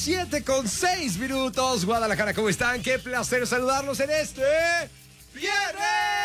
7:06. Guadalajara, ¿cómo están? Qué placer saludarlos en este viernes.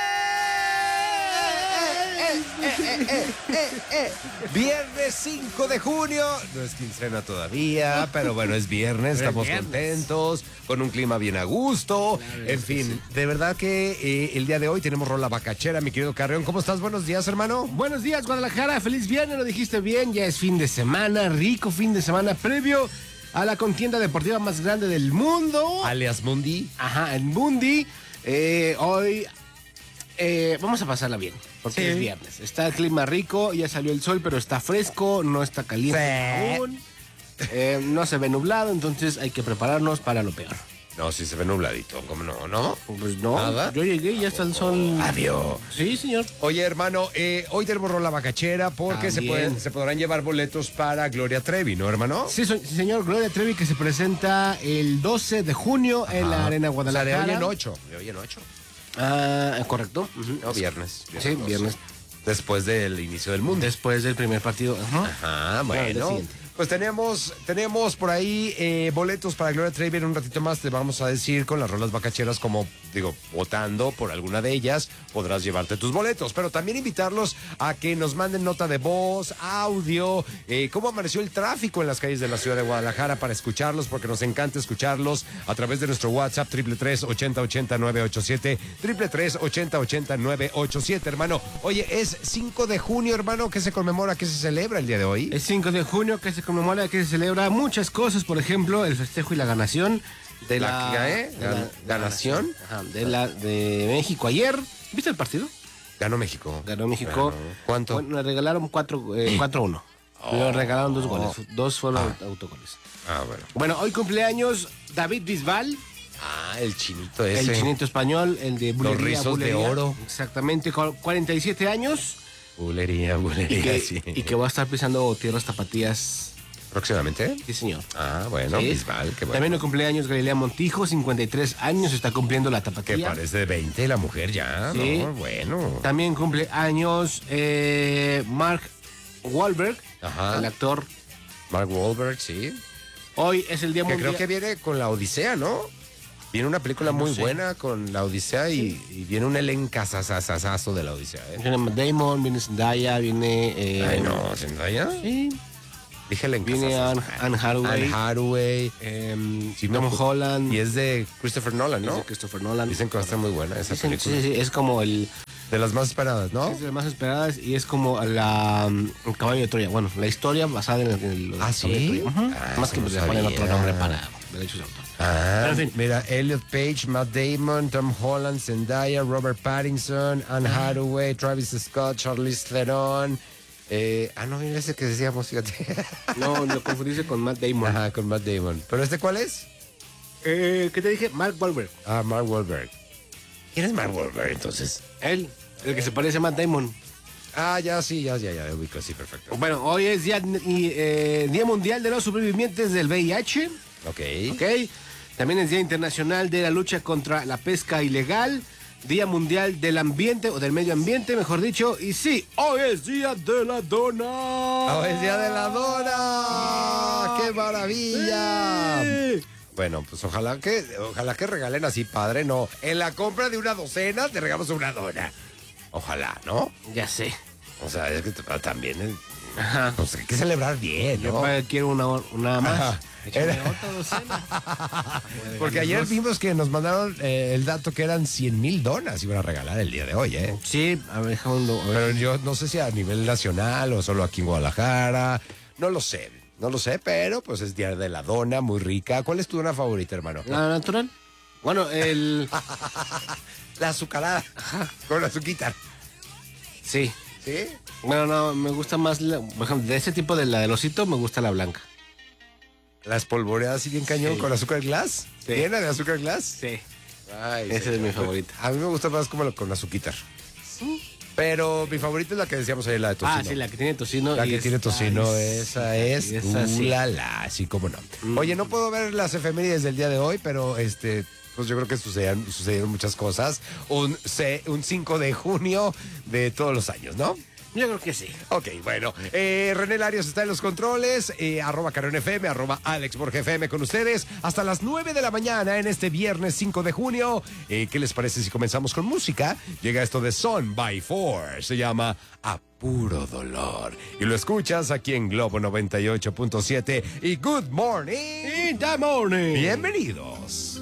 Viernes 5 de junio. No es quincena todavía, pero bueno, es viernes. Estamos contentos, con un clima bien a gusto. En fin, de verdad que el día de hoy tenemos rola bacachera, mi querido Carreón. ¿Cómo estás? Buenos días, hermano. Buenos días, Guadalajara. Feliz viernes, lo dijiste bien. Ya es fin de semana, rico fin de semana previo a la contienda deportiva más grande del mundo. Alias Mundi. Ajá, el Mundi. Hoy vamos a pasarla bien, porque es viernes. Está el clima rico, ya salió el sol, pero está fresco, no está caliente aún. No se ve nublado, entonces hay que prepararnos para lo peor. No, sí se ve nubladito, ¿cómo no? ¿No? Pues no, ¿nada? Yo llegué y ya está el sol. Adiós. Sí, señor. Oye, hermano, hoy tenemos rola bacachera porque se podrán llevar boletos para Gloria Trevi, ¿no, hermano? Sí, señor, Gloria Trevi, que se presenta el 12 de junio en la Arena Guadalajara. O sea, de hoy en 8. Ah, correcto. No, viernes. Sí, viernes. Después del inicio del mundo. Después del primer partido. Ajá, bueno. Pues tenemos por ahí boletos para Gloria Trevi. En un ratito más te vamos a decir con las rolas bacacheras, como digo, votando por alguna de ellas, podrás llevarte tus boletos. Pero también invitarlos a que nos manden nota de voz, audio, cómo amaneció el tráfico en las calles de la ciudad de Guadalajara para escucharlos, porque nos encanta escucharlos a través de nuestro WhatsApp 333-8080-987, 333-8080-987, hermano. Oye, es 5 de junio, hermano. ¿Qué se conmemora? ¿Qué se celebra el día de hoy? Es 5 de junio, que se conmemora, que se celebra muchas cosas, por ejemplo, el festejo y la ganación de ¿Ganación? Ajá, de México ayer. ¿Viste el partido? Ganó México. Ganó México. Bueno, ¿cuánto? Bueno, le regalaron 4-1. Le regalaron 2 goles. 2 fueron autogoles. Ah, bueno. Bueno, hoy cumpleaños David Bisbal. El chinito ese. El chinito español, el de Bulería. Los rizos de oro. Exactamente, con 47 años. Bulería, sí. Y que va a estar pisando tierras tapatías. ¿Próximamente? Sí, señor. Ah, bueno, sí. Bisbal, qué bueno. También el cumpleaños Galilea Montijo, 53 años, está cumpliendo la tapatía. Que parece de 20 la mujer ya, sí. ¿no? Bueno. También cumple años Mark Wahlberg, el actor. Mark Wahlberg, sí. Hoy es el día mundial. Creo que viene con La Odisea, ¿no? Viene una película muy buena con La Odisea y viene un elencazazazazo de La Odisea, ¿eh? Viene Matt Damon, viene Zendaya, viene... Ay, no, ¿Zendaya? Sí. Dije elencazazazo. Viene Anne Hathaway. Tom Holland. Y es de Christopher Nolan, ¿no? Es de Christopher Nolan. Dicen que va a estar muy buena esa película. Sí, es como el... De las más esperadas, ¿no? Es de las más esperadas y es como el caballo de Troya. Bueno, la historia basada en el ¿sí? de Troya. Más que pues le ponen otro nombre para derechos de autor. Pero en fin. Mira, Elliot Page, Matt Damon, Tom Holland, Zendaya, Robert Pattinson, Anne Hathaway, Travis Scott, Charlize Theron. No, mira ese que decíamos, fíjate. No, lo confundiste con Matt Damon. Ajá, con Matt Damon. ¿Pero este cuál es? ¿Qué te dije? Mark Wahlberg. Mark Wahlberg. ¿Quién es Mark Wahlberg entonces? Él, el que se parece a Matt Damon. Ya ubico, sí, perfecto. Bueno, hoy es Día Mundial de los Sobrevivientes del VIH. Ok. También es Día Internacional de la Lucha contra la Pesca Ilegal. Día Mundial del Ambiente, o del Medio Ambiente, mejor dicho. Y sí, hoy es Día de la Dona. ¡Hoy es Día de la Dona! ¡Qué maravilla! Sí. Bueno, pues ojalá que regalen así, padre, no. En la compra de una docena te regalamos una dona. Ojalá, ¿no? Ya sé. O sea, es que también pues hay que celebrar bien, ¿no? Yo quiero una más. Échame otra docena. Porque ayer vimos que nos mandaron el dato que eran 100,000 donas iban a regalar el día de hoy, ¿eh? Sí, a ver. Pero yo no sé si a nivel nacional o solo aquí en Guadalajara. No lo sé, pero pues es Día de la Dona, muy rica. ¿Cuál es tu dona favorita, hermano? La natural. Bueno, la azucarada. Con azuquita. Sí. ¿Sí? Bueno, no, me gusta más, por ejemplo, de ese tipo de la del osito, me gusta la blanca. ¿Las polvoreadas así bien cañón con azúcar glass? Sí. ¿Llena de azúcar glass? Sí. Ay, esa es mi favorita. A mí me gusta más como con azuquitar. Sí. Pero mi favorita es la que decíamos ayer, la de tocino. Sí, la que tiene tocino. La que tiene tocino, esa es. Sí. Así como no. Oye, no puedo ver las efemérides del día de hoy, pero pues yo creo que sucedieron muchas cosas. Un 5 de junio de todos los años, ¿no? Yo creo que sí. Ok, bueno. René Larios está en los controles. Arroba Carón FM, arroba Alex Borges FM con ustedes. Hasta las 9 de la mañana en este viernes 5 de junio. ¿Qué les parece si comenzamos con música? Llega esto de Son by Four. Se llama A Puro Dolor. Y lo escuchas aquí en Globo 98.7 y Good Morning. In the morning. Bienvenidos.